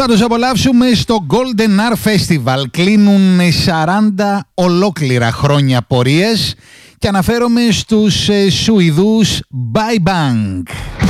Θα τους απολαύσουμε στο Golden Art Festival. Κλείνουν 40 ολόκληρα χρόνια πορείες και αναφέρομαι στους Σουηδούς Bye Bang.